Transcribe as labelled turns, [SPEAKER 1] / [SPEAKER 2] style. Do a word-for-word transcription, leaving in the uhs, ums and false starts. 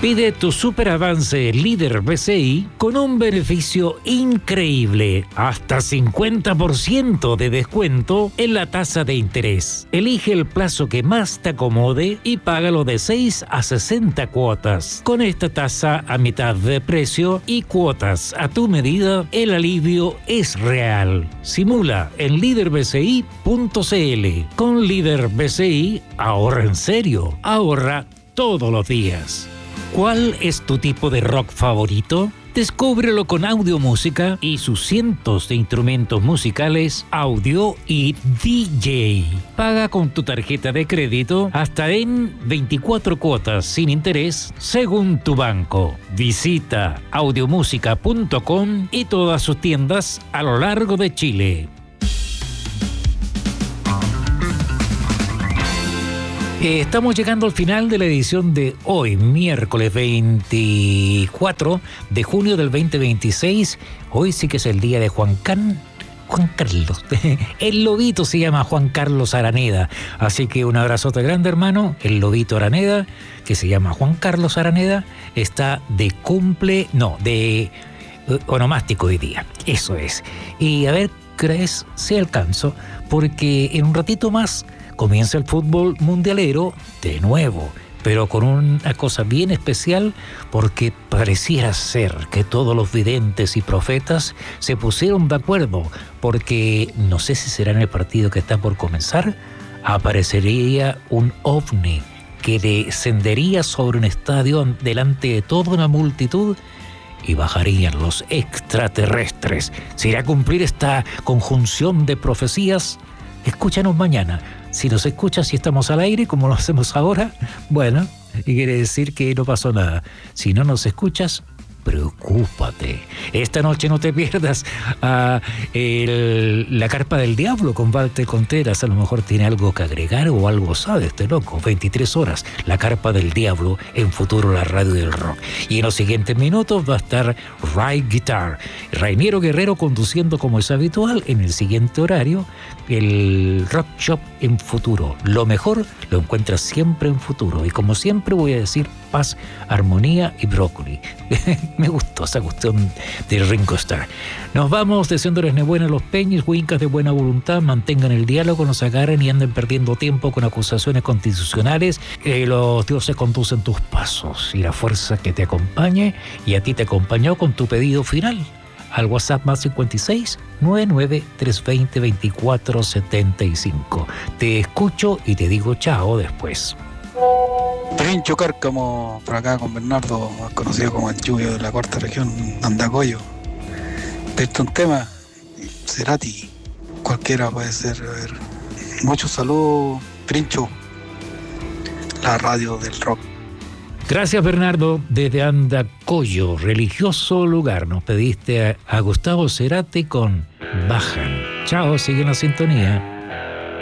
[SPEAKER 1] Pide tu super avance líder B C I con un beneficio increíble, hasta cincuenta por ciento de descuento en la tasa de interés. Elige el plazo que más te acomode y págalo de seis a sesenta cuotas. Con esta tasa a mitad de precio y cuotas a tu medida, el alivio es real. Simula en líder b c i punto c l. Con Líder B C I, ahorra en serio, ahorra todos los días. ¿Cuál es tu tipo de rock favorito? Descúbrelo con Audio Música y sus cientos de instrumentos musicales, audio y D J. Paga con tu tarjeta de crédito hasta en veinticuatro cuotas sin interés según tu banco. Visita audiomusica punto com y todas sus tiendas a lo largo de Chile. Estamos llegando al final de la edición de hoy, miércoles veinticuatro de junio del veinte veintiséis. Hoy sí que es el día de Juan Can... Juan Carlos. El lobito se llama Juan Carlos Araneda. Así que un abrazote grande, hermano. El lobito Araneda, que se llama Juan Carlos Araneda, está de cumple... No, de onomástico hoy día. Eso es. Y a ver, ¿crees si alcanzo? Porque en un ratito más comienza el fútbol mundialero de nuevo, pero con una cosa bien especial, porque pareciera ser que todos los videntes y profetas se pusieron de acuerdo, porque no sé si será en el partido que está por comenzar, aparecería un ovni que descendería sobre un estadio delante de toda una multitud y bajarían los extraterrestres. ¿Se irá a cumplir esta conjunción de profecías? Escúchanos mañana. Si nos escuchas, si estamos al aire, como lo hacemos ahora, bueno, y quiere decir que no pasó nada. Si no nos escuchas, preocúpate. Esta noche no te pierdas a el, La Carpa del Diablo con Walter Contreras. A lo mejor tiene algo que agregar o algo sabe este loco. veintitrés horas, La Carpa del Diablo, en Futuro la Radio del Rock. Y en los siguientes minutos va a estar Ride Guitar. Rainiero Guerrero conduciendo como es habitual en el siguiente horario el Rock Shop en Futuro. Lo mejor lo encuentras siempre en Futuro. Y como siempre voy a decir paz, armonía y brócoli. Me gustó esa cuestión de Ringo Starr. Nos vamos deseándoles buenas los peñis, huincas de buena voluntad, mantengan el diálogo, no se agarren y anden perdiendo tiempo con acusaciones constitucionales. Eh, los dioses conducen tus pasos y la fuerza que te acompañe y a ti te acompañó con tu pedido final. Al WhatsApp más cincuenta y seis, noventa y nueve, trescientos veinte, veinticuatro setenta y cinco. Te escucho y te digo chao después.
[SPEAKER 2] Trincho Cárcamo, por acá con Bernardo, más conocido como el Lluvio de la cuarta región, Andacoyo. Pedirte un tema, Cerati, cualquiera puede ser. A ver. Muchos saludos, Trincho, la radio del rock.
[SPEAKER 1] Gracias, Bernardo. Desde Andacoyo, religioso lugar, nos pediste a, a Gustavo Cerati con Bajan. Chao, sigue en la sintonía.